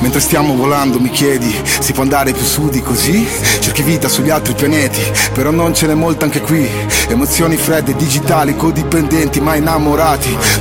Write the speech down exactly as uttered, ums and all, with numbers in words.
Mentre stiamo volando mi chiedi, si può andare più su di così? Cerchi vita sugli altri pianeti, però non ce n'è molta anche qui. Emozioni fredde, digitali, codipendenti, ma innamorati.